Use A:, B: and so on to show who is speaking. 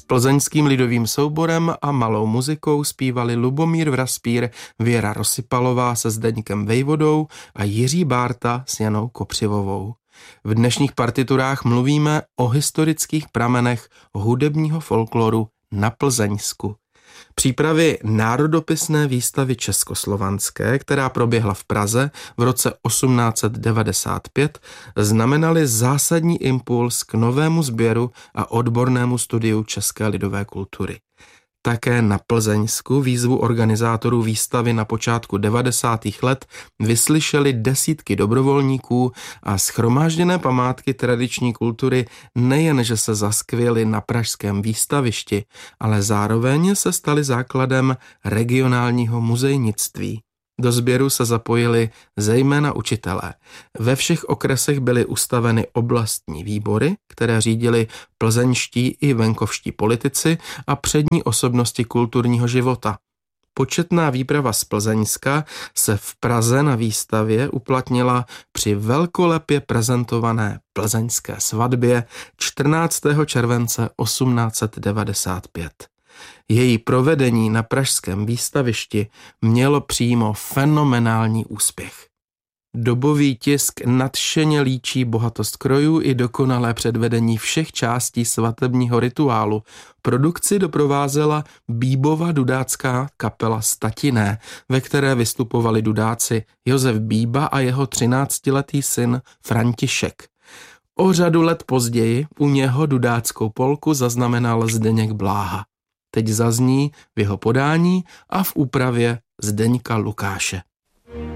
A: Plzeňským lidovým souborem a malou muzikou zpívali Lubomír Vraspír, Věra Rosypalová se Zdeňkem Vejvodou a Jiří Bárta s Janou Kopřivovou. V dnešních partiturách mluvíme o historických pramenech hudebního folkloru na Plzeňsku. Přípravy národopisné výstavy československé, která proběhla v Praze v roce 1895, znamenaly zásadní impuls k novému sběru a odbornému studiu české lidové kultury. Také na Plzeňsku výzvu organizátorů výstavy na počátku 90. let vyslyšeli desítky dobrovolníků a shromážděné památky tradiční kultury nejenže se zaskvěly na pražském výstavišti, ale zároveň se staly základem regionálního muzejnictví. Do sběru se zapojili zejména učitelé. Ve všech okresech byly ustaveny oblastní výbory, které řídili plzeňští i venkovští politici a přední osobnosti kulturního života. Početná výprava z Plzeňska se v Praze na výstavě uplatnila při velkolepě prezentované plzeňské svatbě 14. července 1895. Její provedení na pražském výstavišti mělo přímo fenomenální úspěch. Dobový tisk nadšeně líčí bohatost krojů i dokonalé předvedení všech částí svatebního rituálu. Produkci doprovázela Bíbova dudácká kapela Statiné, ve které vystupovali dudáci Josef Bíba a jeho 13letý syn František. O řadu let později u něho dudáckou polku zaznamenal Zdeněk Bláha. Teď zazní v jeho podání a v úpravě Zdeňka Lukáše.